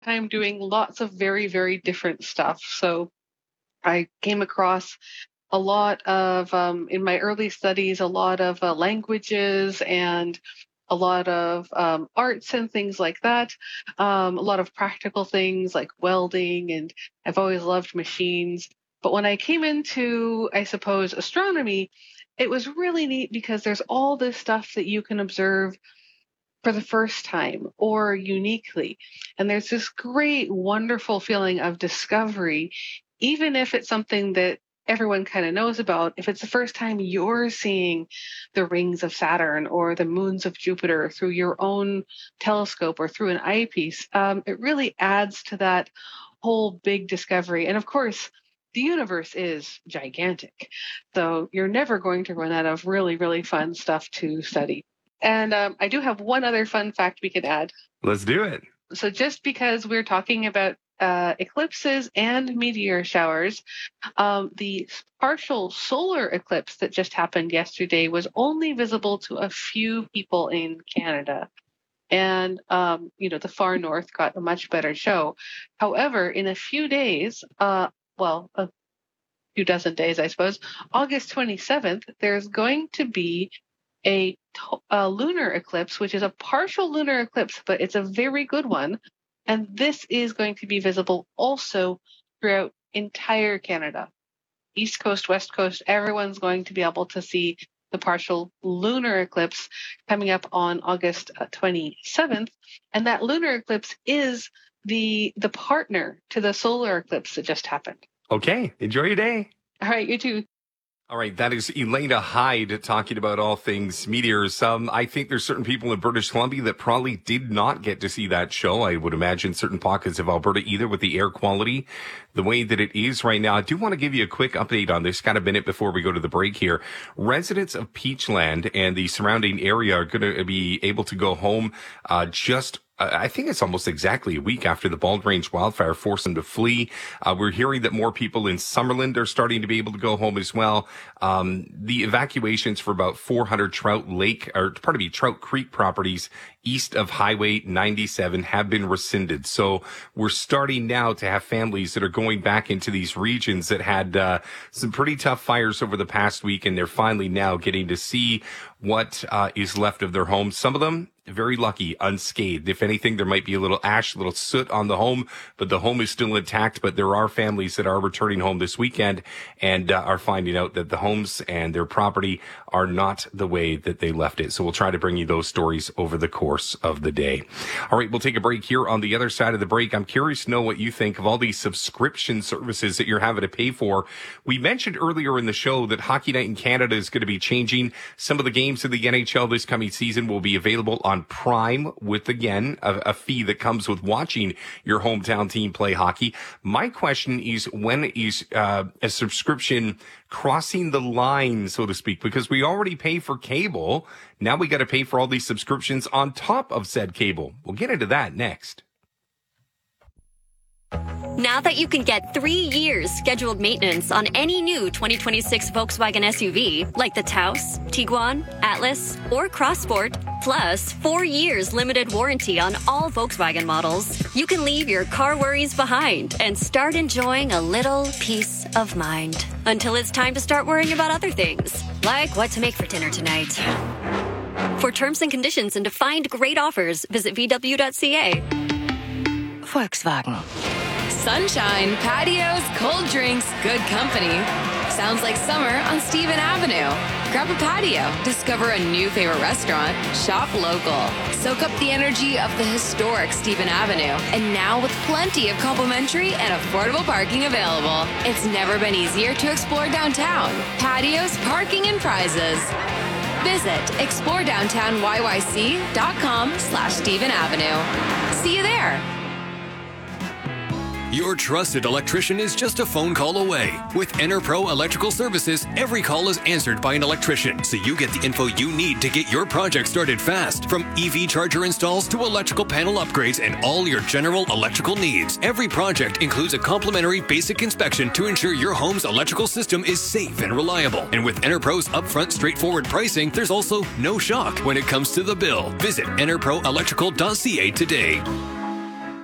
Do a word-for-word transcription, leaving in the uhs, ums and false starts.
I'm doing lots of very, very different stuff. So I came across a lot of, um, in my early studies, a lot of uh, languages and a lot of um, arts and things like that. Um, a lot of practical things like welding, and I've always loved machines. But when I came into, I suppose, astronomy, it was really neat because there's all this stuff that you can observe for the first time or uniquely. And there's this great, wonderful feeling of discovery, even if it's something that everyone kind of knows about. If it's the first time you're seeing the rings of Saturn or the moons of Jupiter through your own telescope or through an eyepiece, um, it really adds to that whole big discovery. And of course, the universe is gigantic. So you're never going to run out of really, really fun stuff to study. And um, I do have one other fun fact we could add. Let's do it. So just because we're talking about uh, eclipses and meteor showers, um, the partial solar eclipse that just happened yesterday was only visible to a few people in Canada. And, um, you know, the far north got a much better show. However, in a few days, uh, well, a few dozen days, I suppose, August twenty-seventh, there's going to be A, a lunar eclipse, which is a partial lunar eclipse, but it's a very good one. And this is going to be visible also throughout entire Canada. East Coast, West Coast, everyone's going to be able to see the partial lunar eclipse coming up on August twenty-seventh. And that lunar eclipse is the the partner to the solar eclipse that just happened. Okay, enjoy your day. All right, you too. All right, that is Elena Hyde talking about all things meteors. Um, I think there's certain people in British Columbia that probably did not get to see that show. I would imagine certain pockets of Alberta either, with the air quality the way that it is right now. I do want to give you a quick update on this, kind of minute before we go to the break here. Residents of Peachland and the surrounding area are going to be able to go home uh, just I think it's almost exactly a week after the Bald Range wildfire forced them to flee. Uh, we're hearing that more people in Summerland are starting to be able to go home as well. Um, the evacuations for about four hundred Trout Lake, or pardon me, Trout Creek properties east of Highway ninety-seven have been rescinded. So we're starting now to have families that are going back into these regions that had uh, some pretty tough fires over the past week, and they're finally now getting to see what uh, is left of their homes. Some of them very lucky, unscathed. If anything, there might be a little ash, a little soot on the home, but the home is still intact. But there are families that are returning home this weekend and uh, are finding out that the homes and their property are not the way that they left it. So we'll try to bring you those stories over the course of the day. All right, we'll take a break here. On the other side of the break, I'm curious to know what you think of all these subscription services that you're having to pay for. We mentioned earlier in the show that Hockey Night in Canada is going to be changing. Some of the games of the N H L this coming season will be available on Prime with, again, a, a fee that comes with watching your hometown team play hockey. My question is, when is uh, a subscription crossing the line, so to speak? Because we already pay for cable. Now we got to pay for all these subscriptions on top of said cable. We'll get into that next. Now that you can get three years scheduled maintenance on any new twenty twenty-six Volkswagen S U V, like the Taos, Tiguan, Atlas, or Crossport, plus four years limited warranty on all Volkswagen models, you can leave your car worries behind and start enjoying a little peace of mind. Until it's time to start worrying about other things, like what to make for dinner tonight. For terms and conditions and to find great offers, visit V W dot C A. Volkswagen. Sunshine, patios, cold drinks, good company. Sounds like summer on Stephen Avenue. Grab a patio, discover a new favorite restaurant, shop local. Soak up the energy of the historic Stephen Avenue. And now with plenty of complimentary and affordable parking available. It's never been easier to explore downtown. Patios, parking, and prizes. Visit explore downtown y y c dot com slash Stephen Avenue. See you there. Your trusted electrician is just a phone call away. With EnerPro Electrical Services, every call is answered by an electrician, so you get the info you need to get your project started fast. From E V charger installs to electrical panel upgrades and all your general electrical needs. Every project includes a complimentary basic inspection to ensure your home's electrical system is safe and reliable. And with EnerPro's upfront straightforward pricing, there's also no shock when it comes to the bill. Visit ener pro electrical dot c a today.